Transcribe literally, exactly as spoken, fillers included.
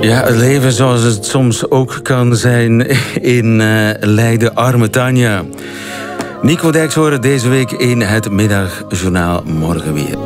Ja, het leven zoals het soms ook kan zijn in uh, Leiden, arme Tanja. Nico Dijks horen deze week in het Middagjournaal morgen weer.